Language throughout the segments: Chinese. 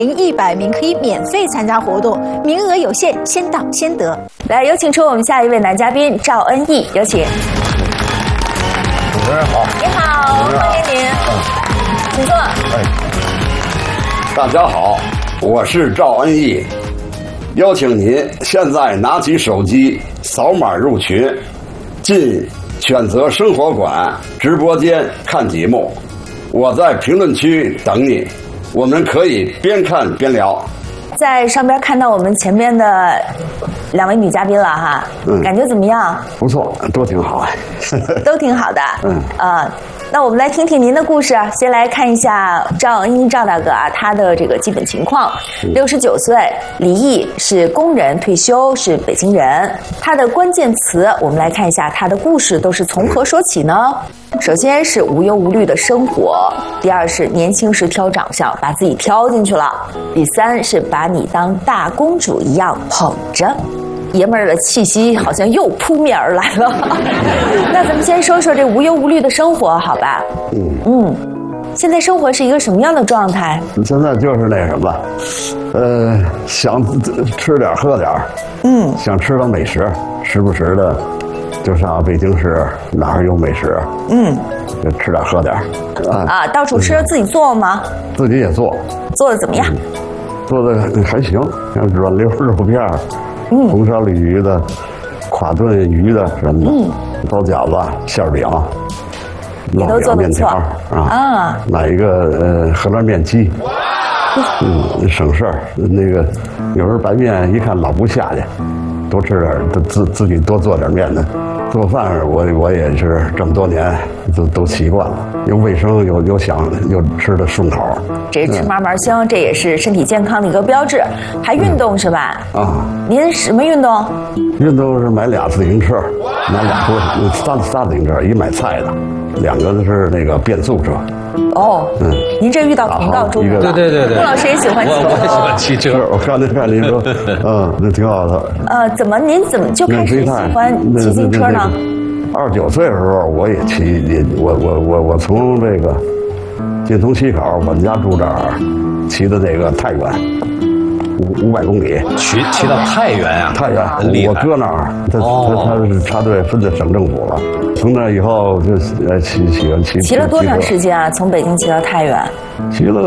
100名可以免费参加活动，名额有限，先到先得。 来，有请出我们下一位男嘉宾赵恩义，有请。 主持人好， 你好，欢迎您，请坐。 大家好，我是赵恩义，邀请您现在拿起手机扫码入群，进选择生活馆直播间看节目，我在评论区等你。我们可以边看边聊。 在上边看到我们前面的2位女嘉宾了哈，感觉怎么样？ 不错，都挺好， 都挺好的。那我们来听听您的故事。先来看一下赵恩义赵大哥啊，他的这个基本情况：69岁，离异，是工人，退休，是北京人。他的关键词，我们来看一下他的故事都是从何说起呢？首先是无忧无虑的生活，第二是年轻时挑长相，把自己挑进去了，第三是把你当大公主一样捧着。爷们儿的气息好像又扑面而来了。那咱们先说说这无忧无虑的生活，好吧？现在生活是一个什么样的状态？ 现在就是那什么，想吃点喝点，想吃点美食，时不时的就上北京市哪儿有美食，就吃点喝点。 到处吃，自己做吗？ 自己也做。 做的怎么样？ 做的还行，像软溜肉片。红烧鲤鱼的、垮炖鱼的什么的，包饺子、馅饼、烙饼、面条买一个荷兰面鸡，省事儿。那个有时候白面一看老不下去，多吃点，自己多做点面的。做饭我也是这么多年都习惯了，又卫生又想又吃的顺口。 这吃嘛嘛香，这也是身体健康的一个标志。还运动是吧？您什么运动？ 运动是买俩自行车，买仨自行车，一买菜的，2个是那个变速车。 您这遇到同道中人了。 对， 穆老师也喜欢骑车。 我也喜欢骑车。 我看您说，那挺好的。 您怎么就开始喜欢骑自行车呢 ？29岁的时候我也骑，我从这个进潼西口，我们家住这儿，骑的那个太原，500公里， 骑到太原啊！ 太原，我哥那儿，他是插队分在省政府了。从那以后就喜欢骑。 骑了多长时间啊？从北京骑到太原？ 骑了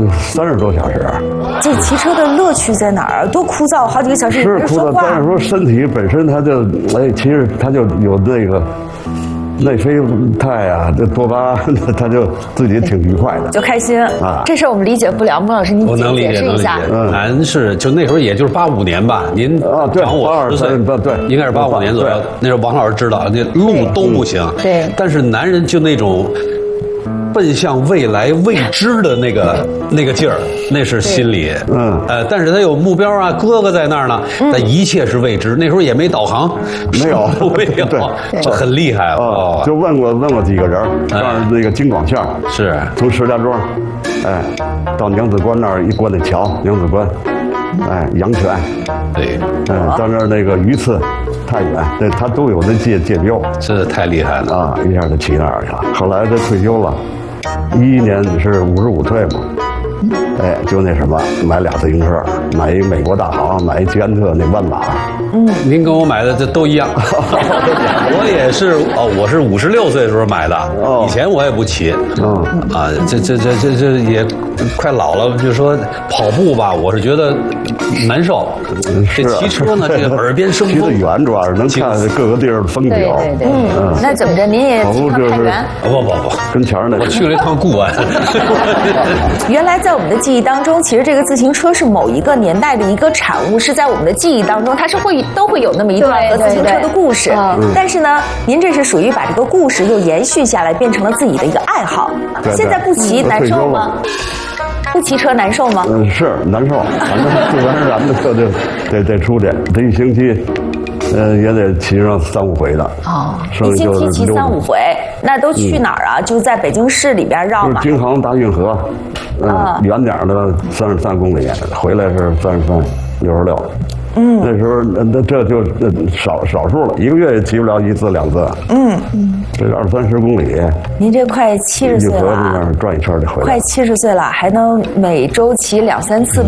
30多小时。 这骑车的乐趣在哪儿？多枯燥，好几个小时是枯燥，但是说身体本身它就其实它就有那个内啡肽啊，这多巴胺，他就自己挺愉快的， 就开心啊。这事我们理解不了，穆老师您解释一下。 咱是就那时候也就是85年吧，您长我10岁， 对， 应该是85年左右。那时候王老师知道，那路都不行。 对， 但是男人就那种奔向未来未知的那个劲儿，那是心里。但是他有目标啊，哥哥在那儿呢，但一切是未知。那时候也没导航， 没有， 这很厉害哦。 就问过几个人，告诉那个京广线是从石家庄，到娘子关那儿一过那桥，娘子关，阳泉， 对， 到那儿那个榆次。太远，对他都有那界标， 这太厉害了啊！一下就骑那儿去了。后来他退休了，11年是55退嘛，就那什么，买俩自行车，买一美国大行，买一捷安特那弯把。 您跟我买的这都一样。我也是我是56岁的时候买的，以前我也不骑。这也快老了，就说跑步吧，我是觉得难受。这骑车呢，这个耳边生风。 骑得远主要是能看各个地儿的风景。 对。那怎么着？您也去趟太原？ 不， 跟前儿那。 我去了一趟固安。 原来在我们的记忆当中，其实这个自行车是某一个年代的一个产物，是在我们的记忆当中，它是都会有那么一段和自行车的故事。但是呢，您这是属于把这个故事又延续下来，变成了自己的一个爱好。现在不骑难受吗？不骑车难受吗？ 是难受，反正自然而然的得出去，这一星期，也得骑上3、5回的。 一星期骑3、5回，那都去哪儿啊？就在北京市里边绕吗？ 京杭大运河，远点的33公里，回来是33、66。 那时候这就少数了，一个月也骑不了1次2次。这20-30公里。 您这快70岁了， 一河那边转一圈就回来。 快70岁了，还能每周骑2-3次。